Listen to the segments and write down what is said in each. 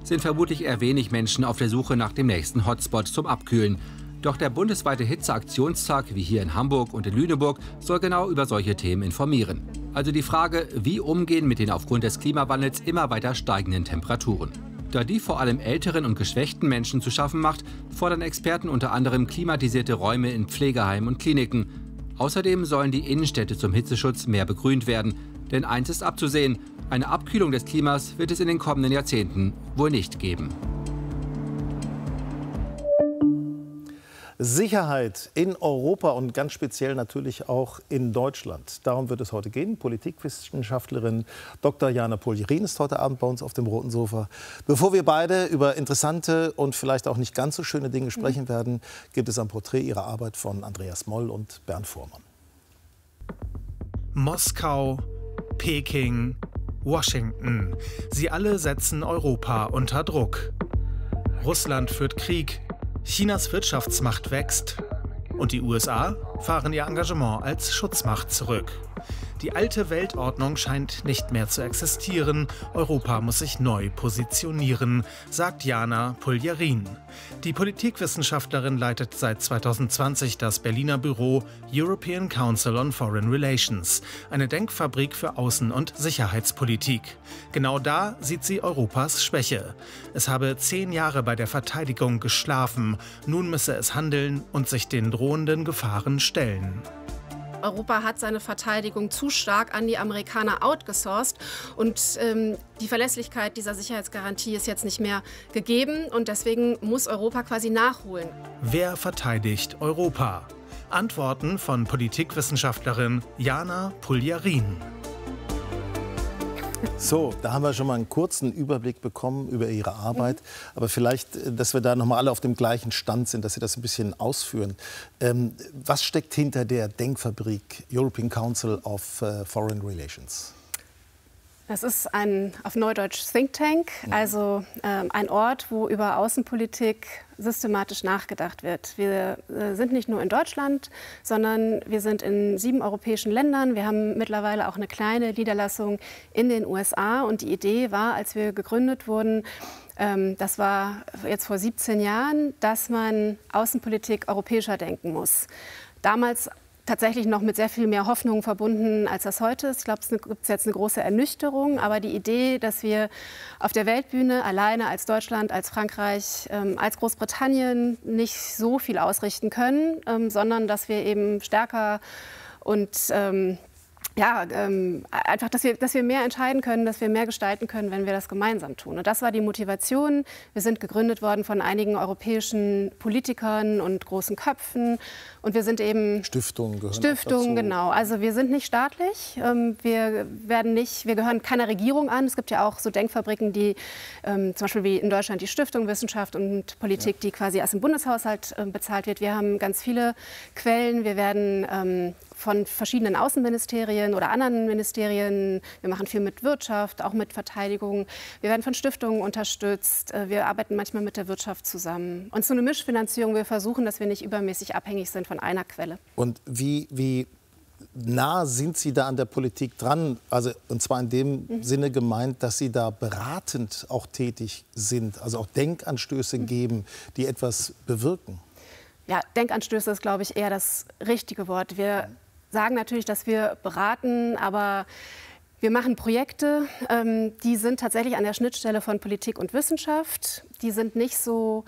sind vermutlich eher wenig Menschen auf der Suche nach dem nächsten Hotspot zum Abkühlen. Doch der bundesweite Hitzeaktionstag, wie hier in Hamburg und in Lüneburg, soll genau über solche Themen informieren. Also die Frage, wie umgehen mit den aufgrund des Klimawandels immer weiter steigenden Temperaturen. Da die vor allem älteren und geschwächten Menschen zu schaffen macht, fordern Experten unter anderem klimatisierte Räume in Pflegeheimen und Kliniken. Außerdem sollen die Innenstädte zum Hitzeschutz mehr begrünt werden. Denn eins ist abzusehen, eine Abkühlung des Klimas wird es in den kommenden Jahrzehnten wohl nicht geben. Sicherheit in Europa und ganz speziell natürlich auch in Deutschland. Darum wird es heute gehen. Politikwissenschaftlerin Dr. Jana Puljarin ist heute Abend bei uns auf dem roten Sofa. Bevor wir beide über interessante und vielleicht auch nicht ganz so schöne Dinge sprechen werden, gibt es ein Porträt ihrer Arbeit von Andreas Moll und Bernd Vormann. Moskau, Peking, Washington. Sie alle setzen Europa unter Druck. Russland führt Krieg. Chinas Wirtschaftsmacht wächst und die USA fahren ihr Engagement als Schutzmacht zurück. Die alte Weltordnung scheint nicht mehr zu existieren. Europa muss sich neu positionieren, sagt Jana Puljarin. Die Politikwissenschaftlerin leitet seit 2020 das Berliner Büro European Council on Foreign Relations, eine Denkfabrik für Außen- und Sicherheitspolitik. Genau da sieht sie Europas Schwäche. Es habe 10 Jahre bei der Verteidigung geschlafen. Nun müsse es handeln und sich den drohenden Gefahren stellen. Europa hat seine Verteidigung zu stark an die Amerikaner outgesourced und die Verlässlichkeit dieser Sicherheitsgarantie ist jetzt nicht mehr gegeben und deswegen muss Europa quasi nachholen. Wer verteidigt Europa? Antworten von Politikwissenschaftlerin Jana Puljarin. So, da haben wir schon mal einen kurzen Überblick bekommen über Ihre Arbeit. Aber vielleicht, dass wir da noch mal alle auf dem gleichen Stand sind, dass Sie das ein bisschen ausführen. Was steckt hinter der Denkfabrik European Council of Foreign Relations? Das ist ein, auf Neudeutsch, Think Tank, also ein Ort, wo über Außenpolitik systematisch nachgedacht wird. Wir sind nicht nur in Deutschland, sondern wir sind in 7 europäischen Ländern. Wir haben mittlerweile auch eine kleine Niederlassung in den USA. Und die Idee war, als wir gegründet wurden, das war jetzt vor 17 Jahren, dass man Außenpolitik europäischer denken muss. Damals tatsächlich noch mit sehr viel mehr Hoffnung verbunden, als das heute ist. Ich glaube, es gibt jetzt eine große Ernüchterung. Aber die Idee, dass wir auf der Weltbühne alleine als Deutschland, als Frankreich, als Großbritannien nicht so viel ausrichten können, sondern dass wir eben stärker und einfach, dass wir mehr entscheiden können, dass wir mehr gestalten können, wenn wir das gemeinsam tun. Und das war die Motivation. Wir sind gegründet worden von einigen europäischen Politikern und großen Köpfen. Und wir sind eben Stiftungen gehören Stiftungen, genau. Also wir sind nicht staatlich. Wir gehören keiner Regierung an. Es gibt ja auch so Denkfabriken, die zum Beispiel wie in Deutschland die Stiftung Wissenschaft und Politik, die quasi aus dem Bundeshaushalt bezahlt wird. Wir haben ganz viele Quellen. Wir werden von verschiedenen Außenministerien oder anderen Ministerien. Wir machen viel mit Wirtschaft, auch mit Verteidigung. Wir werden von Stiftungen unterstützt. Wir arbeiten manchmal mit der Wirtschaft zusammen. Und so eine Mischfinanzierung. Wir versuchen, dass wir nicht übermäßig abhängig sind von einer Quelle. Und wie nah sind Sie da an der Politik dran? Also, und zwar in dem Sinne gemeint, dass Sie da beratend auch tätig sind, also auch Denkanstöße geben, die etwas bewirken. Ja, Denkanstöße ist, glaube ich, eher das richtige Wort. Wir sagen natürlich, dass wir beraten, aber wir machen Projekte, die sind tatsächlich an der Schnittstelle von Politik und Wissenschaft. Die sind nicht so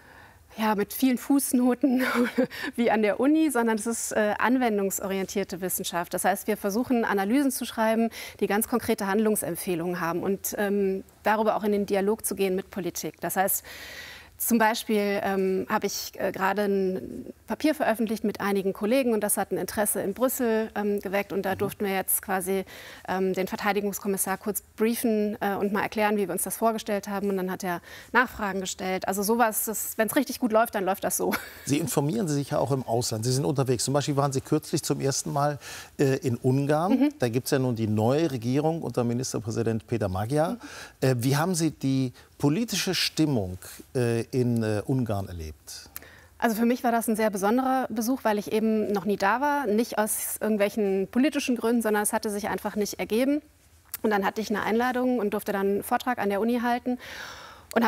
mit vielen Fußnoten wie an der Uni, sondern es ist anwendungsorientierte Wissenschaft. Das heißt, wir versuchen, Analysen zu schreiben, die ganz konkrete Handlungsempfehlungen haben und darüber auch in den Dialog zu gehen mit Politik. Das heißt, zum Beispiel habe ich gerade ein Papier veröffentlicht mit einigen Kollegen und das hat ein Interesse in Brüssel geweckt. Und da durften wir jetzt quasi den Verteidigungskommissar kurz briefen und mal erklären, wie wir uns das vorgestellt haben. Und dann hat er Nachfragen gestellt. Also sowas, wenn es richtig gut läuft, dann läuft das so. Sie informieren sich ja auch im Ausland. Sie sind unterwegs. Zum Beispiel waren Sie kürzlich zum ersten Mal in Ungarn. Da gibt es ja nun die neue Regierung unter Ministerpräsident Peter Magyar. Wie haben Sie die politische Stimmung in Ungarn erlebt? Also für mich war das ein sehr besonderer Besuch, weil ich eben noch nie da war. Nicht aus irgendwelchen politischen Gründen, sondern es hatte sich einfach nicht ergeben. Und dann hatte ich eine Einladung und durfte dann einen Vortrag an der Uni halten.